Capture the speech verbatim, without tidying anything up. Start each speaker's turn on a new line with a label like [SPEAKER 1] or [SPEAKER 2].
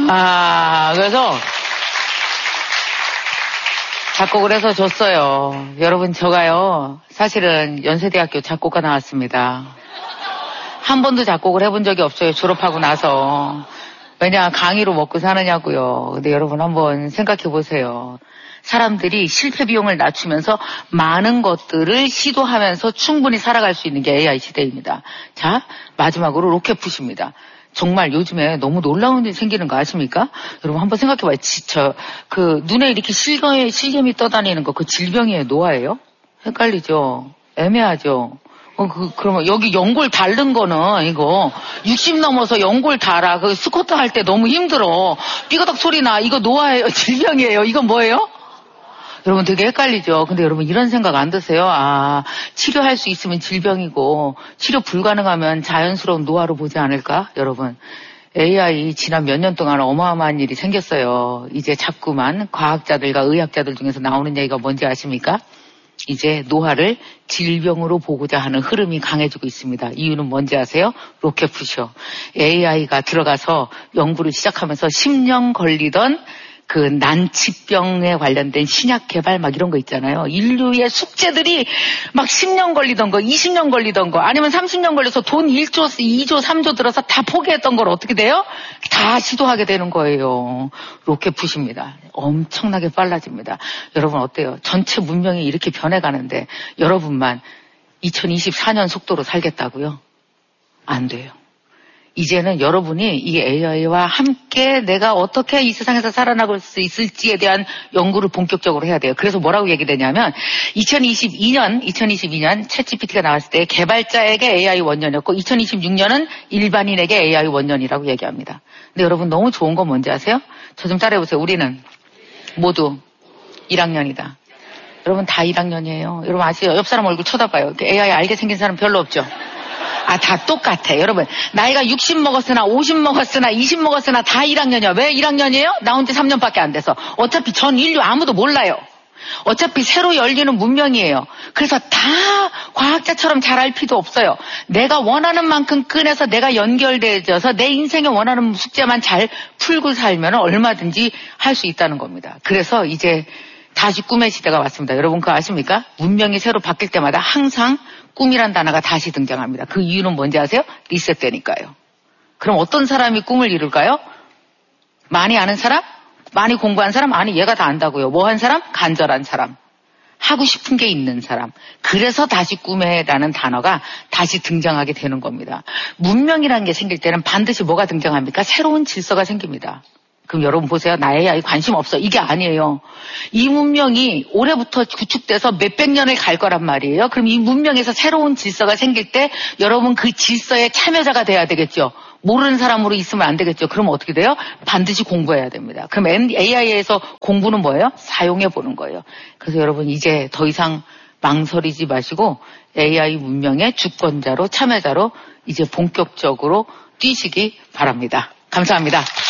[SPEAKER 1] 아, 그래서 작곡을 해서 줬어요. 여러분, 저가요, 사실은 연세대학교 작곡가 나왔습니다. 한 번도 작곡을 해본 적이 없어요, 졸업하고 나서. 왜냐, 강의로 먹고 사느냐고요. 근데 여러분 한번 생각해 보세요. 사람들이 실패 비용을 낮추면서 많은 것들을 시도하면서 충분히 살아갈 수 있는 게 에이아이 시대입니다. 자, 마지막으로 로켓푸시입니다. 정말 요즘에 너무 놀라운 일이 생기는 거 아십니까? 여러분 한번 생각해봐요. 저, 그 눈에 이렇게 실감이, 실감이 떠다니는 거, 그 질병이에요, 노화예요? 헷갈리죠? 애매하죠? 어, 그, 그러면 여기 연골 닳는 거는 이거 육십 넘어서 연골 닳아. 그 스쿼트 할 때 너무 힘들어. 삐거덕 소리 나. 이거 노화예요? 질병이에요? 이건 뭐예요? 여러분 되게 헷갈리죠? 근데 여러분 이런 생각 안 드세요? 아, 치료할 수 있으면 질병이고 치료 불가능하면 자연스러운 노화로 보지 않을까? 여러분. 에이아이 지난 몇 년 동안 어마어마한 일이 생겼어요. 이제 자꾸만 과학자들과 의학자들 중에서 나오는 얘기가 뭔지 아십니까? 이제 노화를 질병으로 보고자 하는 흐름이 강해지고 있습니다. 이유는 뭔지 아세요? 로켓푸시요. 에이아이가 들어가서 연구를 시작하면서 십 년 걸리던 그 난치병에 관련된 신약 개발 막 이런 거 있잖아요. 인류의 숙제들이 막 십 년 걸리던 거, 이십 년 걸리던 거, 아니면 삼십 년 걸려서 돈 일 조, 이 조, 삼 조 들어서 다 포기했던 걸 어떻게 돼요? 다 시도하게 되는 거예요. 로켓푸시입니다. 엄청나게 빨라집니다. 여러분 어때요? 전체 문명이 이렇게 변해가는데 여러분만 이천이십사 년 속도로 살겠다고요? 안 돼요. 이제는 여러분이 이 에이아이와 함께 내가 어떻게 이 세상에서 살아나갈 수 있을지에 대한 연구를 본격적으로 해야 돼요. 그래서 뭐라고 얘기되냐면 이천이십이 년, 이천이십이 년 챗지피티가 나왔을 때 개발자에게 에이아이 원년이었고 이천이십육 년은 일반인에게 에이아이 원년이라고 얘기합니다. 근데 여러분 너무 좋은 건 뭔지 아세요? 저 좀 따라해보세요. 우리는 모두 일 학년이다. 여러분 다 일 학년이에요. 여러분 아시죠? 옆 사람 얼굴 쳐다봐요. 에이아이 알게 생긴 사람 별로 없죠? 아, 다 똑같아. 여러분, 나이가 육십 먹었으나 오십 먹었으나 이십 먹었으나 다 일 학년이야. 왜 일 학년이에요? 나온 지 삼 년밖에 안 돼서. 어차피 전 인류 아무도 몰라요. 어차피 새로 열리는 문명이에요. 그래서 다 과학자처럼 잘할 필요도 없어요. 내가 원하는 만큼 꺼내서 내가 연결되어서 내 인생에 원하는 숙제만 잘 풀고 살면 얼마든지 할 수 있다는 겁니다. 그래서 이제 다시 꿈의 시대가 왔습니다. 여러분 그거 아십니까? 문명이 새로 바뀔 때마다 항상 꿈이란 단어가 다시 등장합니다. 그 이유는 뭔지 아세요? 리셋되니까요. 그럼 어떤 사람이 꿈을 이룰까요? 많이 아는 사람? 많이 공부한 사람? 아니 얘가 다 안다고요. 뭐 한 사람? 간절한 사람. 하고 싶은 게 있는 사람. 그래서 다시 꿈에라는 단어가 다시 등장하게 되는 겁니다. 문명이라는 게 생길 때는 반드시 뭐가 등장합니까? 새로운 질서가 생깁니다. 그럼 여러분 보세요. 나 에이아이 관심 없어. 이게 아니에요. 이 문명이 올해부터 구축돼서 몇백 년을 갈 거란 말이에요. 그럼 이 문명에서 새로운 질서가 생길 때 여러분 그 질서의 참여자가 돼야 되겠죠. 모르는 사람으로 있으면 안 되겠죠. 그럼 어떻게 돼요? 반드시 공부해야 됩니다. 그럼 에이아이에서 공부는 뭐예요? 사용해 보는 거예요. 그래서 여러분 이제 더 이상 망설이지 마시고 에이아이 문명의 주권자로 참여자로 이제 본격적으로 뛰시기 바랍니다. 감사합니다.